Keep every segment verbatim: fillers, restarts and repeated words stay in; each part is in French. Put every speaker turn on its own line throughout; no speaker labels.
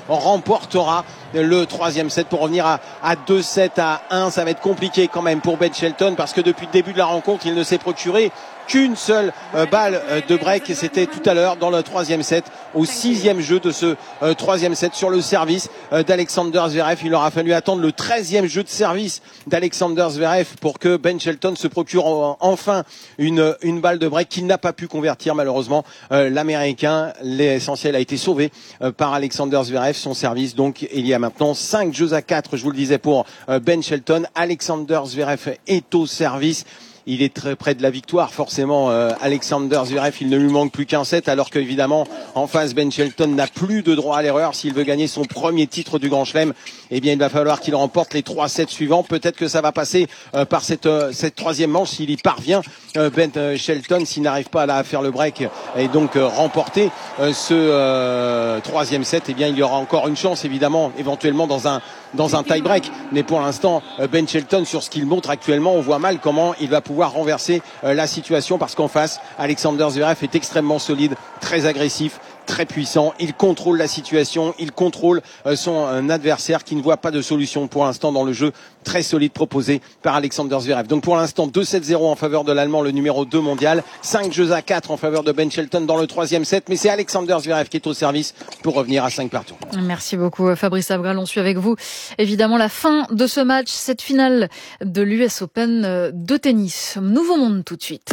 remportera le troisième set pour revenir à, à deux sept à un. Ça va être compliqué quand même pour Ben Shelton parce que depuis le début de la rencontre, il ne s'est procuré qu'une seule euh, balle euh, de break et c'était tout à l'heure dans le troisième set au sixième jeu de ce euh, troisième set sur le service euh, d'Alexander Zverev. Il aura fallu attendre le treizième jeu de service d'Alexander Zverev pour que Ben Shelton se procure en, enfin une, une balle de break qu'il n'a pas pu convertir malheureusement. Euh, l'Américain, l'essentiel a été sauvé euh, par Alexander Zverev, son service. Donc il y a maintenant cinq jeux à quatre, je vous le disais, pour euh, Ben Shelton. Alexander Zverev est au service. Il est très près de la victoire, forcément, euh, Alexander Zverev. Il ne lui manque plus qu'un set, alors qu'évidemment, en face, Ben Shelton n'a plus de droit à l'erreur. S'il veut gagner son premier titre du Grand Chelem, eh bien, il va falloir qu'il remporte les trois sets suivants. Peut-être que ça va passer euh, par cette, euh, cette troisième manche, s'il y parvient, euh, Ben euh, Shelton, s'il n'arrive pas à, à faire le break et donc euh, remporter euh, ce euh, troisième set, eh bien, il y aura encore une chance, évidemment, éventuellement dans un dans un tie-break. Mais pour l'instant, euh, Ben Shelton, sur ce qu'il montre actuellement, on voit mal comment il va pouvoir renverser euh, la situation parce qu'en face, Alexander Zverev est extrêmement solide, très agressif, très puissant. Il contrôle la situation, il contrôle euh, son euh, adversaire qui ne voit pas de solution pour l'instant dans le jeu très solide proposé par Alexander Zverev. Donc pour l'instant, deux sept zéro en faveur de l'Allemand, le numéro deux mondial. cinq jeux à quatre en faveur de Ben Shelton dans le troisième set. Mais c'est Alexander Zverev qui est au service pour revenir à cinq partout.
Merci beaucoup Fabrice Abgral. On suit avec vous évidemment la fin de ce match, cette finale de l'U S Open de tennis. Nouveau monde tout de suite.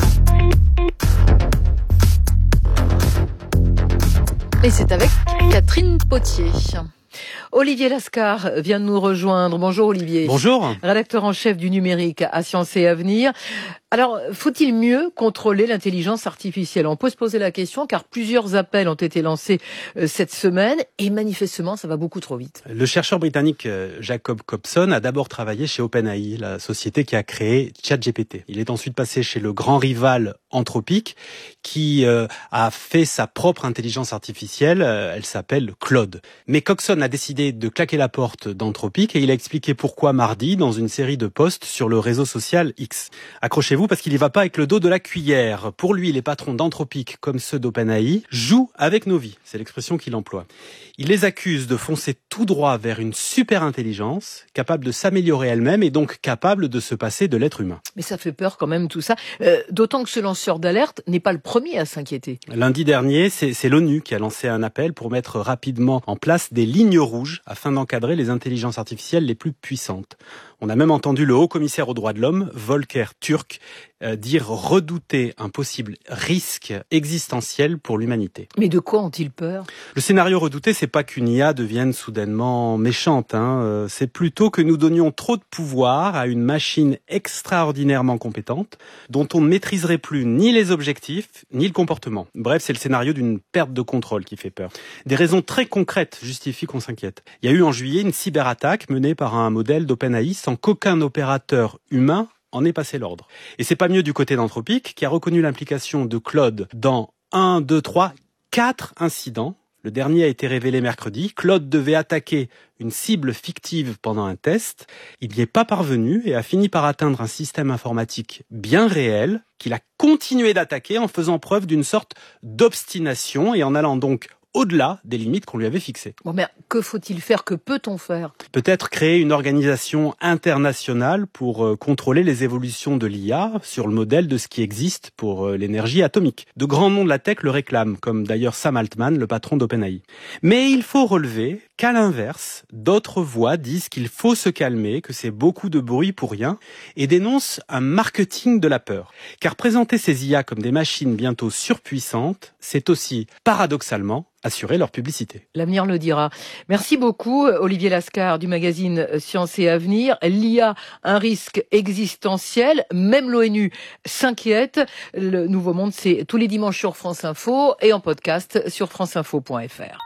Et c'est avec Catherine Potier.
Olivier Lascar vient de nous rejoindre. Bonjour Olivier.
Bonjour.
Rédacteur en chef du numérique à Sciences et Avenir. Alors, faut-il mieux contrôler l'intelligence artificielle ? On peut se poser la question car plusieurs appels ont été lancés euh, cette semaine et manifestement, ça va beaucoup trop vite.
Le chercheur britannique Jacob Cobson a d'abord travaillé chez OpenAI, la société qui a créé ChatGPT. Il est ensuite passé chez le grand rival Anthropic qui euh, a fait sa propre intelligence artificielle. Euh, elle s'appelle Claude. Mais Cobson a décidé de claquer la porte d'Anthropic et il a expliqué pourquoi mardi dans une série de posts sur le réseau social X. Accrochez-vous parce qu'il y va pas avec le dos de la cuillère. Pour lui, les patrons d'Anthropic, comme ceux d'OpenAI, jouent avec nos vies. C'est l'expression qu'il emploie. Il les accuse de foncer tout droit vers une super intelligence, capable de s'améliorer elle-même et donc capable de se passer de l'être humain.
Mais ça fait peur quand même tout ça. Euh, d'autant que ce lanceur d'alerte n'est pas le premier à s'inquiéter.
Lundi dernier, c'est, c'est l'ONU qui a lancé un appel pour mettre rapidement en place des lignes rouges afin d'encadrer les intelligences artificielles les plus puissantes. On a même entendu le haut-commissaire aux droits de l'homme, Volker Turk, euh, dire redouter un possible risque existentiel pour l'humanité.
Mais de quoi ont-ils peur ?
Le scénario redouté, c'est pas qu'une I A devienne soudainement méchante, hein. Euh, c'est plutôt que nous donnions trop de pouvoir à une machine extraordinairement compétente, dont on ne maîtriserait plus ni les objectifs, ni le comportement. Bref, c'est le scénario d'une perte de contrôle qui fait peur. Des raisons très concrètes justifient qu'on s'inquiète. Il y a eu en juillet une cyberattaque menée par un modèle d'OpenAI sans qu'aucun opérateur humain en ait passé l'ordre. Et c'est pas mieux du côté d'Anthropic, qui a reconnu l'implication de Claude dans un, deux, trois, quatre incidents. Le dernier a été révélé mercredi. Claude devait attaquer une cible fictive pendant un test. Il n'y est pas parvenu et a fini par atteindre un système informatique bien réel qu'il a continué d'attaquer en faisant preuve d'une sorte d'obstination et en allant donc au-delà des limites qu'on lui avait fixées.
Bon, mais que faut-il faire ? Que peut-on faire ?
Peut-être créer une organisation internationale pour euh, contrôler les évolutions de l'I A sur le modèle de ce qui existe pour euh, l'énergie atomique. De grands noms de la tech le réclament, comme d'ailleurs Sam Altman, le patron d'OpenAI. Mais il faut relever qu'à l'inverse, d'autres voix disent qu'il faut se calmer, que c'est beaucoup de bruit pour rien, et dénoncent un marketing de la peur. Car présenter ces I A comme des machines bientôt surpuissantes, c'est aussi, paradoxalement, assurer leur publicité.
L'avenir le dira. Merci beaucoup, Olivier Lascar du magazine Sciences et Avenir. L'I A, un risque existentiel. Même l'ONU s'inquiète. Le Nouveau Monde, c'est tous les dimanches sur France Info et en podcast sur franceinfo point f r.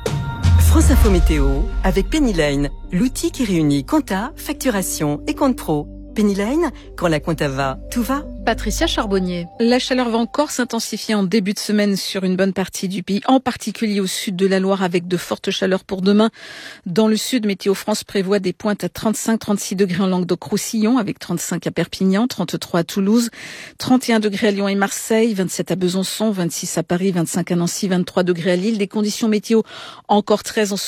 France Info Météo avec Penny Lane, l'outil qui réunit compta, facturation et compte pro. Penny Lane, quand la compta va, tout va.
Patricia Charbonnier.
La chaleur va encore s'intensifier en début de semaine sur une bonne partie du pays, en particulier au sud de la Loire avec de fortes chaleurs pour demain. Dans le sud, Météo France prévoit des pointes à trente-cinq à trente-six degrés en Languedoc-Roussillon avec trente-cinq à Perpignan, trente-trois à Toulouse, trente et un degrés à Lyon et Marseille, vingt-sept à Besançon, vingt-six à Paris, vingt-cinq à Nancy, vingt-trois degrés à Lille. Des conditions météo encore très